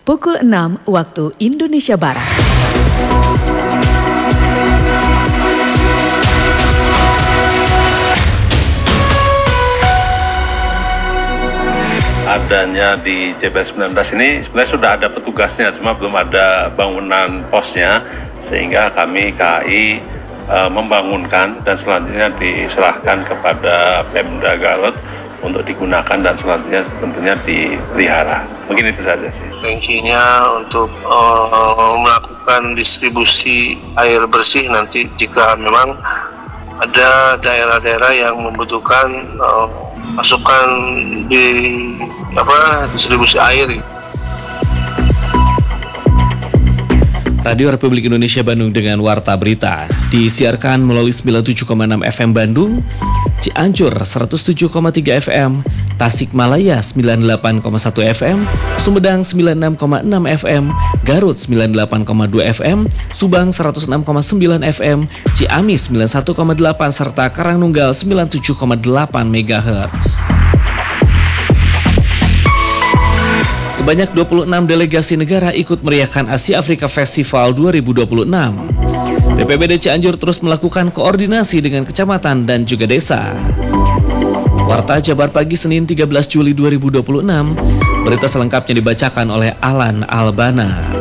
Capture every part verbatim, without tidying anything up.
pukul enam waktu Indonesia Barat. Adanya di J B L sembilan belas ini sebenarnya sudah ada petugasnya, cuma belum ada bangunan posnya, sehingga kami K A I e, membangunkan dan selanjutnya diserahkan kepada Pemda Garut untuk digunakan dan selanjutnya tentunya dipelihara. Mungkin itu saja sih. Tangkinya untuk uh, melakukan distribusi air bersih nanti jika memang ada daerah-daerah yang membutuhkan uh, masukan di apa distribusi air. Radio Republik Indonesia Bandung dengan Warta Berita disiarkan melalui sembilan puluh tujuh koma enam F M Bandung, Cianjur seratus tujuh koma tiga F M, Tasikmalaya sembilan puluh delapan koma satu F M, Sumedang sembilan puluh enam koma enam F M, Garut sembilan puluh delapan koma dua F M, Subang seratus enam koma sembilan F M, Ciamis sembilan puluh satu koma delapan serta Karangnunggal sembilan puluh tujuh koma delapan megahertz. Sebanyak dua puluh enam delegasi negara ikut meriahkan Asia Afrika Festival dua ribu dua puluh enam. B P B D Cianjur terus melakukan koordinasi dengan kecamatan dan juga desa. Warta Jabar Pagi Senin tiga belas Juli dua ribu dua puluh enam. Berita selengkapnya dibacakan oleh Alan Albana.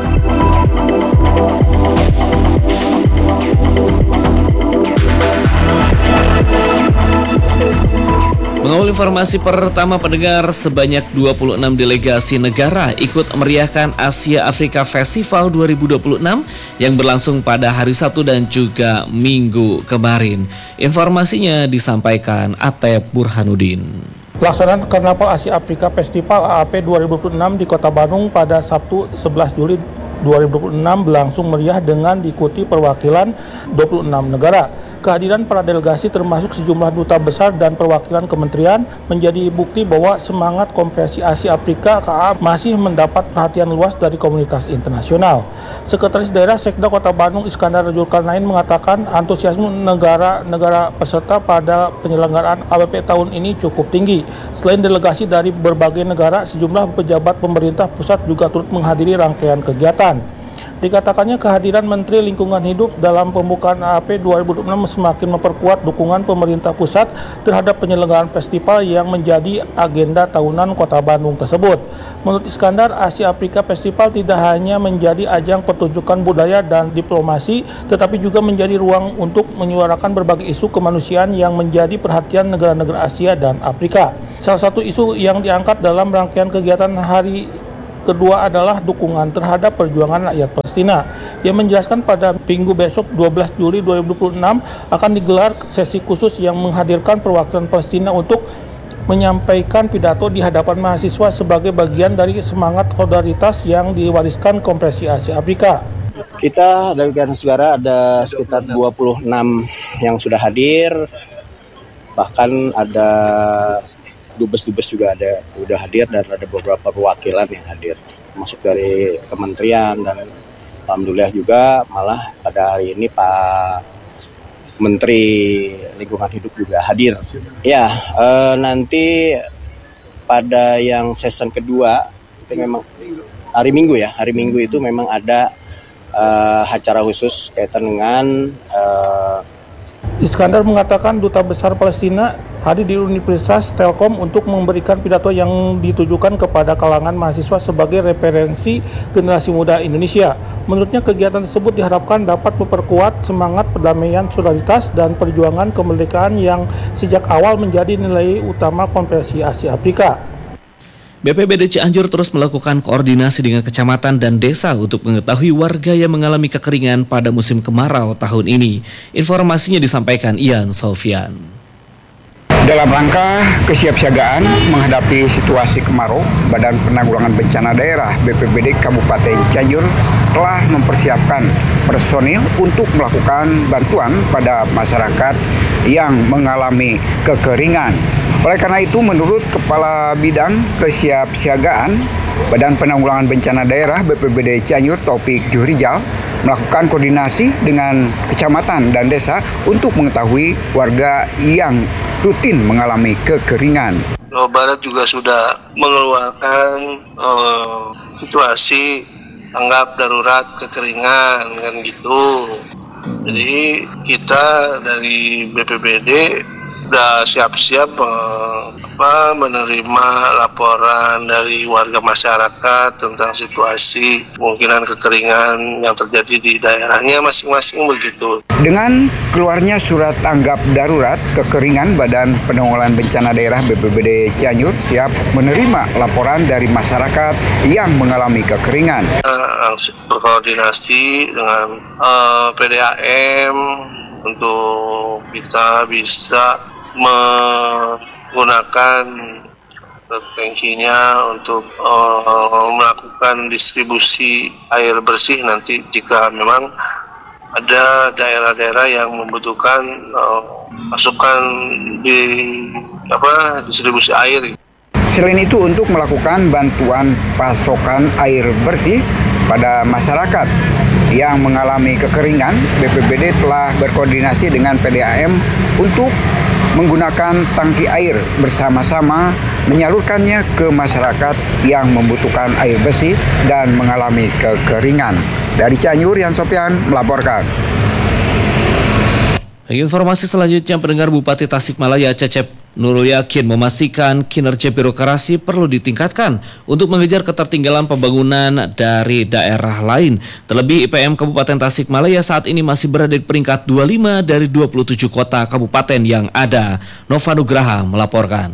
Mengawal informasi pertama pendengar, sebanyak dua puluh enam delegasi negara ikut meriahkan Asia Afrika Festival dua ribu dua puluh enam yang berlangsung pada hari Sabtu dan juga Minggu kemarin. Informasinya disampaikan Atep Burhanuddin. Pelaksanaan Karnaval Asia Afrika Festival A A F dua ribu dua puluh enam di Kota Bandung pada Sabtu sebelas Juli dua ribu dua puluh enam berlangsung meriah dengan diikuti perwakilan dua puluh enam negara. Kehadiran para delegasi termasuk sejumlah duta besar dan perwakilan kementerian menjadi bukti bahwa semangat Konferensi Asia Afrika K A masih mendapat perhatian luas dari komunitas internasional. Sekretaris Daerah Sekda Kota Bandung Iskandar Zulkarnain mengatakan antusiasme negara-negara peserta pada penyelenggaraan A B P tahun ini cukup tinggi. Selain delegasi dari berbagai negara, sejumlah pejabat pemerintah pusat juga turut menghadiri rangkaian kegiatan. Dikatakannya kehadiran Menteri Lingkungan Hidup dalam pembukaan A A F dua ribu dua puluh enam semakin memperkuat dukungan pemerintah pusat terhadap penyelenggaraan festival yang menjadi agenda tahunan Kota Bandung tersebut. Menurut Iskandar, Asia Afrika Festival tidak hanya menjadi ajang pertunjukan budaya dan diplomasi, tetapi juga menjadi ruang untuk menyuarakan berbagai isu kemanusiaan yang menjadi perhatian negara-negara Asia dan Afrika. Salah satu isu yang diangkat dalam rangkaian kegiatan hari kedua adalah dukungan terhadap perjuangan rakyat Palestina, yang menjelaskan pada Minggu besok dua belas Juli dua ribu dua puluh enam akan digelar sesi khusus yang menghadirkan perwakilan Palestina untuk menyampaikan pidato di hadapan mahasiswa sebagai bagian dari semangat solidaritas yang diwariskan Konferensi Asia Afrika. Kita dari negara ada sekitar dua puluh enam yang sudah hadir, bahkan ada dubes-dubes juga ada udah hadir dan ada beberapa perwakilan yang hadir, masuk dari kementerian, dan alhamdulillah juga malah pada hari ini Pak Menteri Lingkungan Hidup juga hadir. Ya, eh, nanti pada yang season kedua itu memang hari Minggu ya, hari Minggu itu memang ada eh, acara khusus kaitan dengan eh, Iskandar mengatakan Duta Besar Palestina hadir di Universitas Telkom untuk memberikan pidato yang ditujukan kepada kalangan mahasiswa sebagai referensi generasi muda Indonesia. Menurutnya kegiatan tersebut diharapkan dapat memperkuat semangat perdamaian, solidaritas, dan perjuangan kemerdekaan yang sejak awal menjadi nilai utama Konferensi Asia Afrika. B P B D Cianjur terus melakukan koordinasi dengan kecamatan dan desa untuk mengetahui warga yang mengalami kekeringan pada musim kemarau tahun ini. Informasinya disampaikan Ian Sofian. Dalam rangka kesiapsiagaan menghadapi situasi kemarau, Badan Penanggulangan Bencana Daerah B P B D Kabupaten Cianjur telah mempersiapkan personil untuk melakukan bantuan pada masyarakat yang mengalami kekeringan. Oleh karena itu, menurut Kepala Bidang Kesiapsiagaan Badan Penanggulangan Bencana Daerah B P B D Cianjur Taufik Juhrijal melakukan koordinasi dengan kecamatan dan desa untuk mengetahui warga yang rutin mengalami kekeringan. Jawa Barat juga sudah mengeluarkan uh, situasi tanggap darurat kekeringan kan gitu. Jadi kita dari B P B D sudah siap-siap eh, apa, menerima laporan dari warga masyarakat tentang situasi kemungkinan kekeringan yang terjadi di daerahnya masing-masing begitu. Dengan keluarnya surat tanggap darurat kekeringan, Badan Penanggulangan Bencana Daerah B P B D Cianjur siap menerima laporan dari masyarakat yang mengalami kekeringan. Langsung berkoordinasi dengan uh, P D A M untuk kita bisa menggunakan tangkinya untuk uh, melakukan distribusi air bersih nanti jika memang ada daerah-daerah yang membutuhkan uh, masukan di apa distribusi air. Selain itu, untuk melakukan bantuan pasokan air bersih pada masyarakat yang mengalami kekeringan, B P B D telah berkoordinasi dengan P D A M untuk menggunakan tangki air bersama-sama menyalurkannya ke masyarakat yang membutuhkan air bersih dan mengalami kekeringan. Dari Cianjur, Yan Sopian melaporkan. Informasi selanjutnya, pendengar, Bupati Tasikmalaya Cecep Nurul Yakin memastikan kinerja birokrasi perlu ditingkatkan untuk mengejar ketertinggalan pembangunan dari daerah lain. Terlebih I P M Kabupaten Tasikmalaya saat ini masih berada di peringkat dua puluh lima dari dua puluh tujuh kota kabupaten yang ada. Nova Nugraha melaporkan.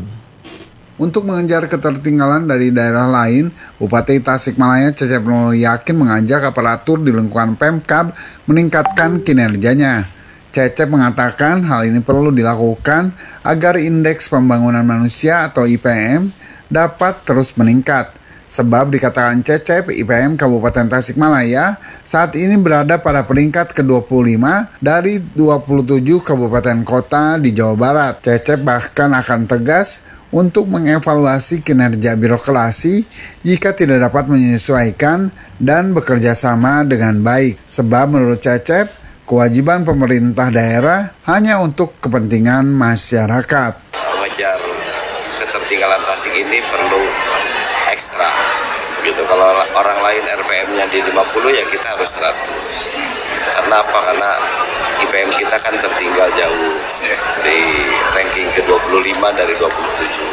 Untuk mengejar ketertinggalan dari daerah lain, Bupati Tasikmalaya Cecep Nurul Yakin mengajak aparatur di lingkungan Pemkab meningkatkan kinerjanya. Cecep mengatakan hal ini perlu dilakukan agar indeks pembangunan manusia atau I P M dapat terus meningkat. Sebab dikatakan Cecep, I P M Kabupaten Tasikmalaya saat ini berada pada peringkat ke dua puluh lima dari dua puluh tujuh kabupaten kota di Jawa Barat. Cecep bahkan akan tegas untuk mengevaluasi kinerja birokrasi jika tidak dapat menyesuaikan dan bekerja sama dengan baik. Sebab menurut Cecep, kewajiban pemerintah daerah hanya untuk kepentingan masyarakat. Mengejar ketertinggalan Tasik ini perlu ekstra. Gitu. Kalau orang lain R P M-nya di lima puluh, ya kita harus seratus. Karena apa? Karena I P M kita kan tertinggal jauh di ranking ke dua puluh lima dari dua puluh tujuh.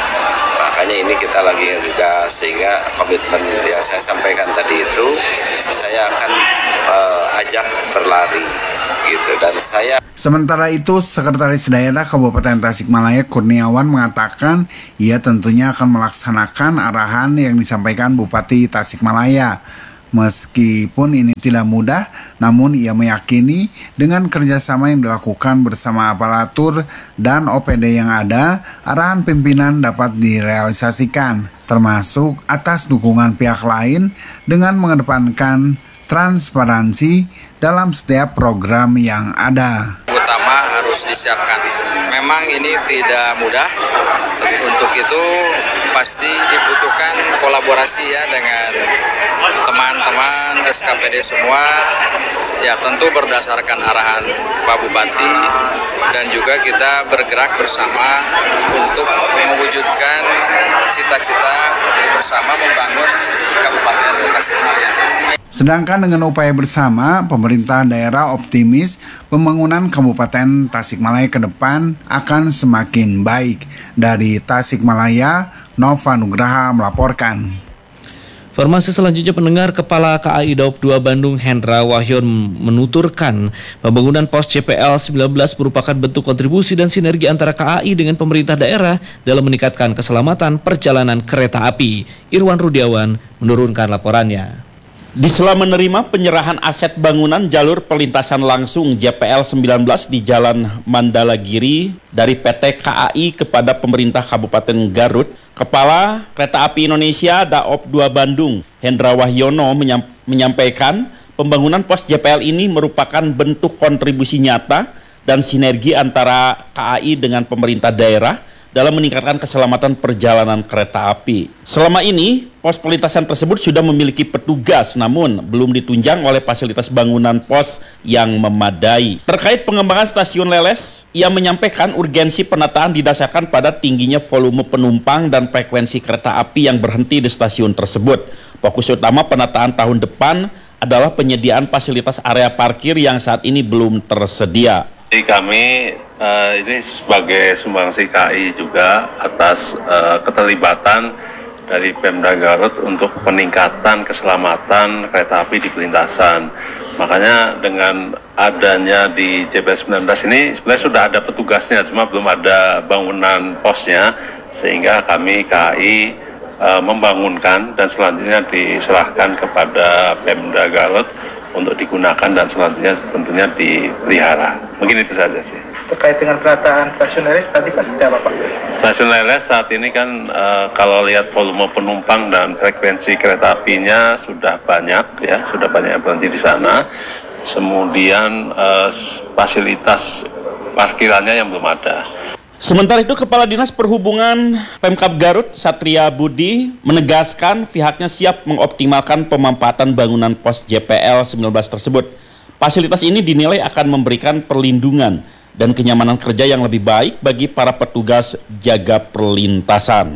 Makanya ini kita lagi juga, sehingga komitmen yang saya sampaikan tadi itu saya akan uh, ajak berlari gitu. Dan saya Sementara itu, Sekretaris Daerah Kabupaten Tasikmalaya Kurniawan mengatakan ia tentunya akan melaksanakan arahan yang disampaikan Bupati Tasikmalaya. Meskipun ini tidak mudah, namun ia meyakini dengan kerjasama yang dilakukan bersama aparatur dan O P D yang ada, arahan pimpinan dapat direalisasikan, termasuk atas dukungan pihak lain dengan mengedepankan transparansi dalam setiap program yang ada. Utama harus disiapkan. Memang ini tidak mudah. Untuk itu pasti dibutuhkan kolaborasi ya dengan teman-teman S K P D semua. Ya tentu berdasarkan arahan Pak Bupati, dan juga kita bergerak bersama untuk mewujudkan cita-cita bersama membangun Kabupaten Tasikmalaya. Sedangkan dengan upaya bersama, pemerintah daerah optimis pembangunan Kabupaten Tasikmalaya ke depan akan semakin baik. Dari Tasikmalaya, Nova Nugraha melaporkan. Informasi selanjutnya, pendengar, Kepala K A I Daop dua Bandung Hendra Wahyon menuturkan pembangunan pos C P L sembilan belas merupakan bentuk kontribusi dan sinergi antara K A I dengan pemerintah daerah dalam meningkatkan keselamatan perjalanan kereta api. Irwan Rudiawan menurunkan laporannya. Di sela menerima penyerahan aset bangunan jalur perlintasan langsung J P L sembilan belas di Jalan Mandalagiri dari P T K A I kepada pemerintah Kabupaten Garut, Kepala Kereta Api Indonesia Daop dua Bandung Hendra Wahyono menyampaikan pembangunan pos J P L ini merupakan bentuk kontribusi nyata dan sinergi antara K A I dengan pemerintah daerah dalam meningkatkan keselamatan perjalanan kereta api. Selama ini, pos perlintasan tersebut sudah memiliki petugas, namun belum ditunjang oleh fasilitas bangunan pos yang memadai. Terkait pengembangan stasiun Leles, ia menyampaikan urgensi penataan didasarkan pada tingginya volume penumpang dan frekuensi kereta api yang berhenti di stasiun tersebut. Fokus utama penataan tahun depan adalah penyediaan fasilitas area parkir yang saat ini belum tersedia. Jadi kami uh, ini sebagai sumbangsi K I juga atas uh, keterlibatan dari Pemda Garut untuk peningkatan keselamatan kereta api di perlintasan. Makanya dengan adanya di J B S sembilan belas ini sebenarnya sudah ada petugasnya, cuma belum ada bangunan posnya, sehingga kami K I uh, membangunkan dan selanjutnya diserahkan kepada Pemda Garut untuk digunakan dan selanjutnya tentunya dipelihara. Mungkin itu saja sih. Terkait dengan penataan stasiun Leles tadi Pak seperti apa Pak? Stasiun Leles saat ini kan uh, kalau lihat volume penumpang dan frekuensi kereta apinya sudah banyak ya, sudah banyak yang berhenti di sana. Kemudian uh, fasilitas parkirannya yang belum ada. Sementara itu, Kepala Dinas Perhubungan Pemkab Garut, Satria Budi, menegaskan pihaknya siap mengoptimalkan pemanfaatan bangunan pos J P L sembilan belas tersebut. Fasilitas ini dinilai akan memberikan perlindungan dan kenyamanan kerja yang lebih baik bagi para petugas jaga perlintasan.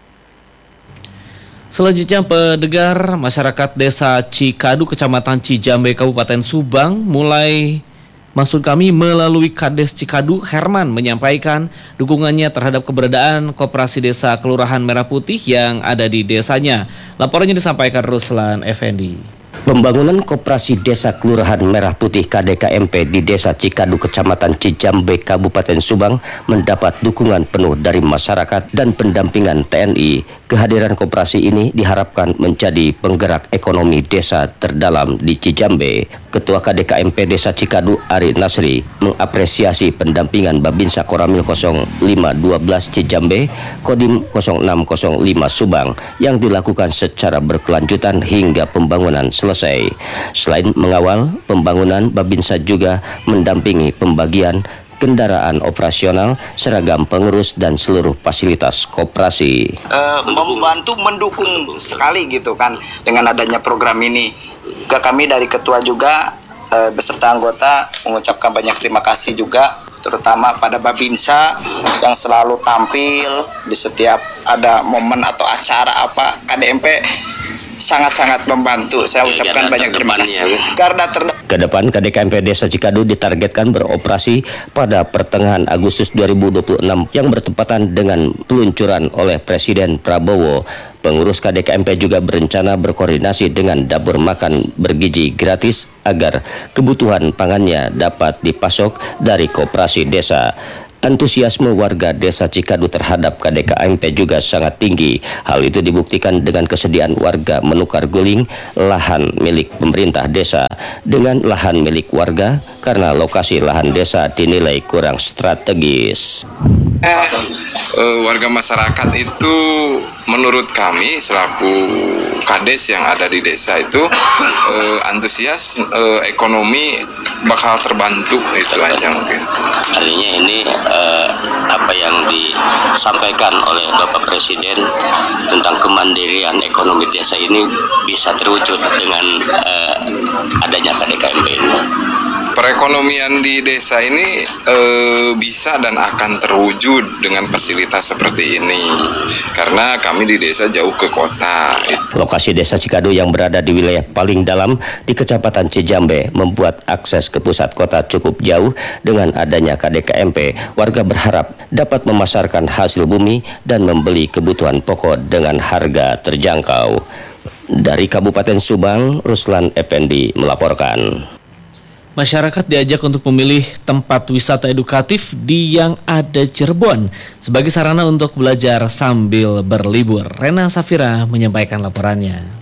Selanjutnya, pendengar, masyarakat Desa Cikadu, Kecamatan Cijambe, Kabupaten Subang, mulai maksud kami melalui Kades Cikadu, Herman menyampaikan dukungannya terhadap keberadaan Koperasi Desa Kelurahan Merah Putih yang ada di desanya. Laporannya disampaikan Ruslan Effendi. Pembangunan Koperasi Desa Kelurahan Merah Putih K D K M P di Desa Cikadu, Kecamatan Cijambe, Kabupaten Subang mendapat dukungan penuh dari masyarakat dan pendampingan T N I. Kehadiran koperasi ini diharapkan menjadi penggerak ekonomi desa terdalam di Cijambe. Ketua K D K M P Desa Cikadu, Ari Nasri, mengapresiasi pendampingan Babinsa Koramil nol lima satu dua Cijambe, Kodim nol enam nol lima Subang yang dilakukan secara berkelanjutan hingga pembangunan selesai. Selain mengawal pembangunan, Babinsa juga mendampingi pembagian kendaraan operasional, seragam pengurus, dan seluruh fasilitas koperasi. Uh, membantu, mendukung sekali gitu kan dengan adanya program ini. Ke kami dari ketua juga uh, beserta anggota mengucapkan banyak terima kasih juga, terutama pada Babinsa yang selalu tampil di setiap ada momen atau acara apa K D M P. Sangat-sangat membantu. Saya ucapkan banyak terima kasih. Karena ter Kedepan K D K M P Desa Cikadu ditargetkan beroperasi pada pertengahan Agustus dua ribu dua puluh enam yang bertepatan dengan peluncuran oleh Presiden Prabowo. Pengurus K D K M P juga berencana berkoordinasi dengan dapur makan bergizi gratis agar kebutuhan pangannya dapat dipasok dari koperasi desa. Antusiasme warga Desa Cikadu terhadap K D K M P juga sangat tinggi. Hal itu dibuktikan dengan kesediaan warga menukar guling lahan milik pemerintah desa dengan lahan milik warga karena lokasi lahan desa dinilai kurang strategis. Eh, uh, warga masyarakat itu menurut kami selaku kades yang ada di desa itu uh, antusias, uh, ekonomi bakal terbantu, itu aja mungkin. Artinya ini uh, apa yang disampaikan oleh Bapak Presiden tentang kemandirian ekonomi desa ini bisa terwujud dengan uh, adanya K D K M P ini. Perekonomian di desa ini e, bisa dan akan terwujud dengan fasilitas seperti ini karena kami di desa jauh ke kota. Lokasi Desa Cikadu yang berada di wilayah paling dalam di Kecamatan Cijambe membuat akses ke pusat kota cukup jauh. Dengan adanya K D K M P, warga berharap dapat memasarkan hasil bumi dan membeli kebutuhan pokok dengan harga terjangkau. Dari Kabupaten Subang, Ruslan Effendi melaporkan. Masyarakat diajak untuk memilih tempat wisata edukatif di yang ada Cirebon sebagai sarana untuk belajar sambil berlibur. Rena Safira menyampaikan laporannya.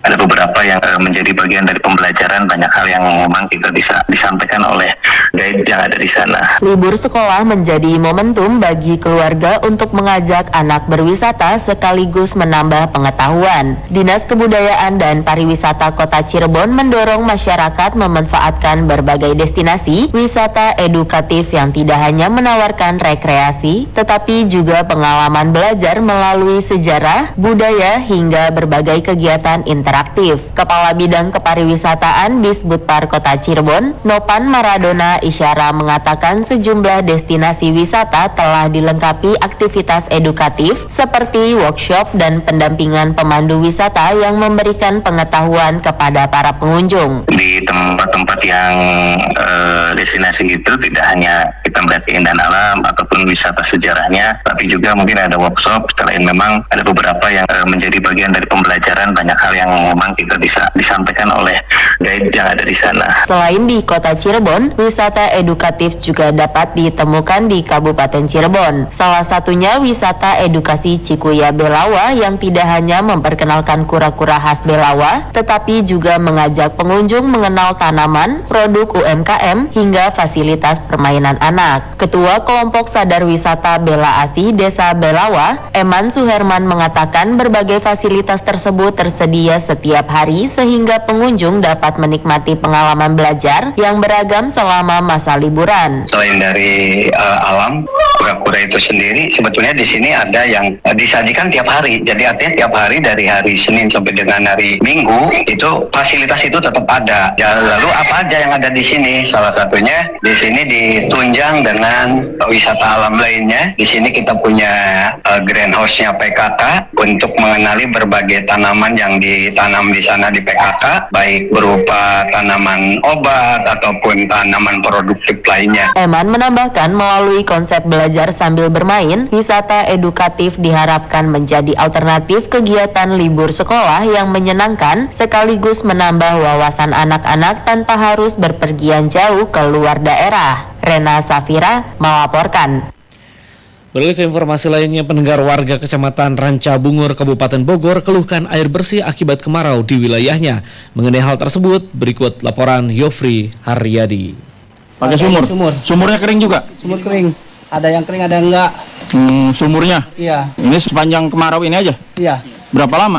ada beberapa yang uh, menjadi bagian dari pembelajaran, banyak hal yang memang kita bisa disampaikan oleh guide yang ada di sana. Libur sekolah menjadi momentum bagi keluarga untuk mengajak anak berwisata sekaligus menambah pengetahuan. Dinas Kebudayaan dan Pariwisata Kota Cirebon mendorong masyarakat memanfaatkan berbagai destinasi wisata edukatif yang tidak hanya menawarkan rekreasi, tetapi juga pengalaman belajar melalui sejarah, budaya, hingga berbagai kegiatan interaktif. Kepala Bidang Kepariwisataan Disbudpar Kota Cirebon, Nopan Maradona Isyara mengatakan sejumlah destinasi wisata telah dilengkapi aktivitas edukatif seperti workshop dan pendampingan pemandu wisata yang memberikan pengetahuan kepada para pengunjung. Di tempat-tempat yang uh, destinasi itu tidak hanya kita melihat keindahan alam ataupun wisata sejarahnya, tapi juga mungkin ada workshop. Selain memang ada beberapa yang uh, menjadi bagian dari pembelajaran, banyak hal yang memang kita bisa disampaikan oleh guide yang ada di sana. Selain di Kota Cirebon, wisata edukatif juga dapat ditemukan di Kabupaten Cirebon. Salah satunya wisata edukasi Cikuya Belawa yang tidak hanya memperkenalkan kura-kura khas Belawa, tetapi juga mengajak pengunjung mengenal tanaman, produk U M K M, hingga fasilitas permainan anak. Ketua Kelompok Sadar Wisata Bela Asih Desa Belawa, Eman Suherman mengatakan berbagai fasilitas tersebut tersedia setiap hari sehingga pengunjung dapat menikmati pengalaman belajar yang beragam selama masa liburan. Selain dari uh, alam, kura-kura itu sendiri sebetulnya di sini ada yang uh, disajikan tiap hari. Jadi artinya tiap hari dari hari Senin sampai dengan hari Minggu itu fasilitas itu tetap ada. Ya, lalu apa aja yang ada di sini? Salah satunya di sini ditunjang dengan uh, wisata alam lainnya. Di sini kita punya uh, greenhouse-nya P K K untuk mengenali berbagai tanaman yang ditanam di sana di P K K, baik berupa tanaman obat ataupun tanaman produktif lainnya. Eman menambahkan melalui konsep belajar sambil bermain, wisata edukatif diharapkan menjadi alternatif kegiatan libur sekolah yang menyenangkan sekaligus menambah wawasan anak-anak tanpa harus berpergian jauh ke luar daerah. Rena Safira melaporkan. Beralih ke informasi lainnya, pendengar warga Kecamatan Ranca Bungur, Kabupaten Bogor keluhkan air bersih akibat kemarau di wilayahnya. Mengenai hal tersebut, berikut laporan Yofri Haryadi. Pakai sumur? Sumur. Sumurnya kering juga? Sumur kering. Ada yang kering, ada yang enggak. Hmm, sumurnya? Iya. Ini sepanjang kemarau ini aja? Iya. Berapa lama?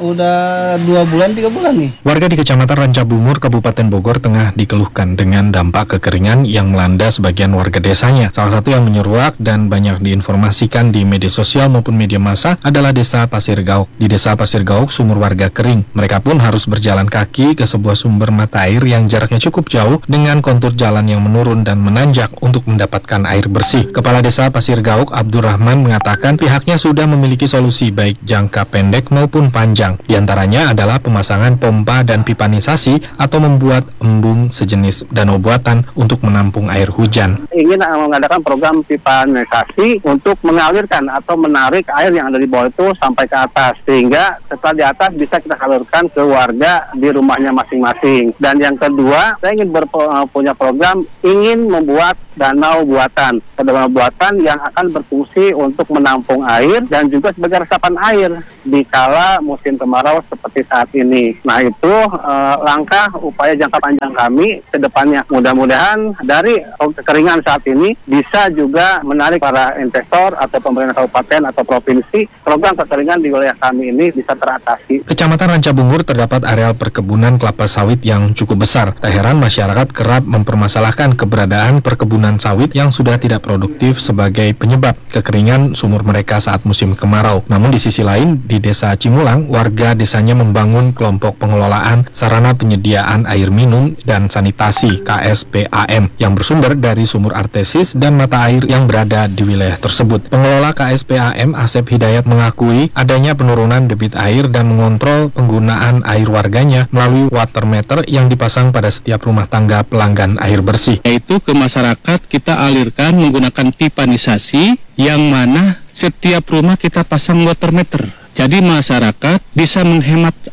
Udah dua bulan, tiga bulan nih. Warga di Kecamatan Ranca Bungur, Kabupaten Bogor tengah dikeluhkan dengan dampak kekeringan yang melanda sebagian warga desanya. Salah satu yang menyeruak dan banyak diinformasikan di media sosial maupun media massa adalah Desa Pasir Gauk. Di Desa Pasir Gauk, sumur warga kering. Mereka pun harus berjalan kaki ke sebuah sumber mata air yang jaraknya cukup jauh dengan kontur jalan yang menurun dan menanjak untuk mendapatkan air bersih. Kepala Desa Pasir Gauk, Abdurrahman, mengatakan pihaknya sudah memiliki solusi baik jangka pendek maupun panjang. Di antaranya adalah pemasangan pompa dan pipanisasi atau membuat embung sejenis danau buatan untuk menampung air hujan. Ingin mengadakan program pipanisasi untuk mengalirkan atau menarik air yang ada di bawah itu sampai ke atas, sehingga setelah di atas bisa kita salurkan ke warga di rumahnya masing-masing. Dan yang kedua, saya ingin berpo- punya program ingin membuat danau buatan, danau buatan yang akan berfungsi untuk menampung air dan juga sebagai resapan air di kala musim kemarau seperti saat ini. Nah itu eh, langkah upaya jangka panjang kami ke depannya. Mudah-mudahan dari kekeringan saat ini bisa juga menarik para investor atau pemerintah kabupaten atau provinsi, program kekeringan di wilayah kami ini bisa teratasi. Kecamatan Ranca Bungur terdapat areal perkebunan kelapa sawit yang cukup besar. Tak heran masyarakat kerap mempermasalahkan keberadaan perkebunan sawit yang sudah tidak produktif sebagai penyebab kekeringan sumur mereka saat musim kemarau. Namun di sisi lain, di Desa Cimulang, warga desanya membangun kelompok pengelolaan sarana penyediaan air minum dan sanitasi K S P A M yang bersumber dari sumur artesis dan mata air yang berada di wilayah tersebut. Pengelola K S P A M, Asep Hidayat, mengakui adanya penurunan debit air dan mengontrol penggunaan air warganya melalui water meter yang dipasang pada setiap rumah tangga pelanggan air bersih. Yaitu ke masyarakat kita alirkan menggunakan pipanisasi yang mana setiap rumah kita pasang water meter. Jadi masyarakat bisa menghemat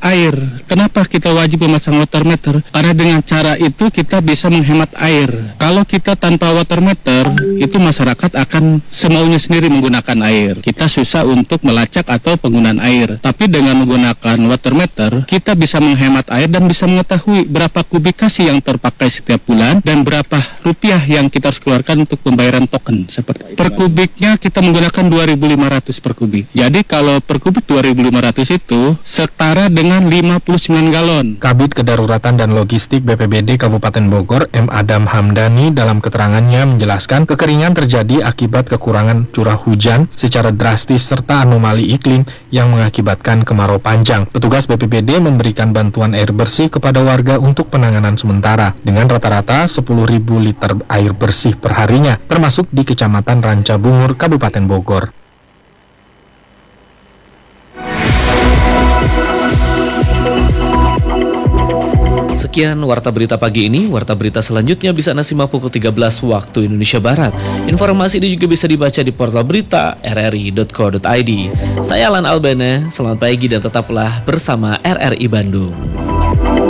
air. Kenapa kita wajib memasang water meter? Karena dengan cara itu kita bisa menghemat air. Kalau kita tanpa water meter, itu masyarakat akan semaunya sendiri menggunakan air. Kita susah untuk melacak atau penggunaan air. Tapi dengan menggunakan water meter, kita bisa menghemat air dan bisa mengetahui berapa kubikasi yang terpakai setiap bulan dan berapa rupiah yang kita harus keluarkan untuk pembayaran token. Seperti per kubiknya kita menggunakan dua ribu lima ratus per kubik. Jadi kalau per kubik dua ribu lima ratus itu setara dengan lima puluh sembilan galon. Kabid Kedaruratan dan Logistik B P B D Kabupaten Bogor, M. Adam Hamdani, dalam keterangannya menjelaskan kekeringan terjadi akibat kekurangan curah hujan secara drastis serta anomali iklim yang mengakibatkan kemarau panjang. Petugas B P B D memberikan bantuan air bersih kepada warga untuk penanganan sementara dengan rata-rata sepuluh ribu liter air bersih per harinya, termasuk di Kecamatan Ranca Bungur, Kabupaten Bogor. Sekian Warta Berita pagi ini. Warta Berita selanjutnya bisa Anda simak pukul tiga belas waktu Indonesia Barat. Informasi ini juga bisa dibaca di portal berita r r i dot co dot i d. Saya Alan Albana, selamat pagi dan tetaplah bersama R R I Bandung.